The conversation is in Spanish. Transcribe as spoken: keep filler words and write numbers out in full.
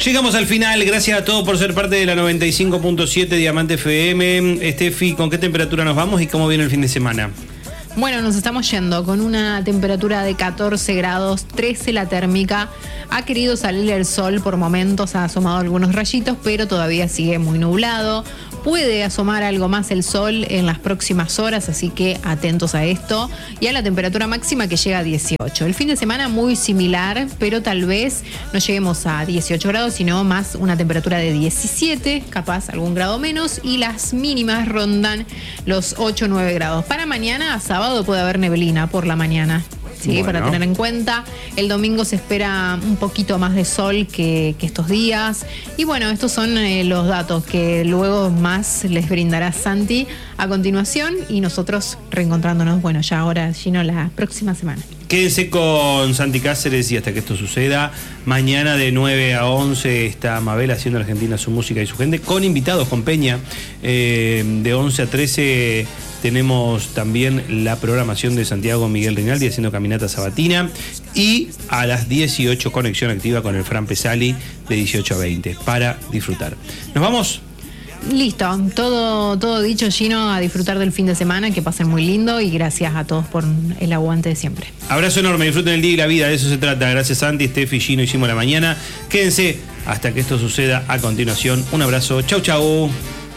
Llegamos al final, gracias a todos por ser parte de la noventa y cinco punto siete Diamante F M. Estefi, ¿con qué temperatura nos vamos y cómo viene el fin de semana? Bueno, nos estamos yendo con una temperatura de catorce grados, trece la térmica. Ha querido salir el sol por momentos, ha asomado algunos rayitos, pero todavía sigue muy nublado. Puede asomar algo más el sol en las próximas horas, así que atentos a esto. Y a la temperatura máxima que llega a dieciocho. El fin de semana muy similar, pero tal vez no lleguemos a dieciocho grados, sino más una temperatura de diecisiete, capaz algún grado menos, y las mínimas rondan los ocho o nueve grados. Para mañana, sábado, puede haber neblina por la mañana. Sí, bueno, para tener en cuenta. El domingo se espera un poquito más de sol que, que estos días. Y bueno, estos son eh, los datos que luego más les brindará Santi a continuación. Y nosotros reencontrándonos, bueno, ya ahora, Gino, la próxima semana. Quédense con Santi Cáceres y hasta que esto suceda. Mañana de nueve a once está Mabel haciendo Argentina su música y su gente, con invitados, con Peña. Eh, de once a trece tenemos también la programación de Santiago Miguel Rinaldi haciendo caminata sabatina. Y a las dieciocho, conexión activa con el Fran Pesali de dieciocho a veinte para disfrutar. ¿Nos vamos? Listo, todo, todo dicho, Gino, a disfrutar del fin de semana, que pasen muy lindo y gracias a todos por el aguante de siempre. Abrazo enorme, disfruten el día y la vida, de eso se trata. Gracias Santi, Steffi, Gino, hicimos la mañana. Quédense hasta que esto suceda a continuación. Un abrazo, chau chau.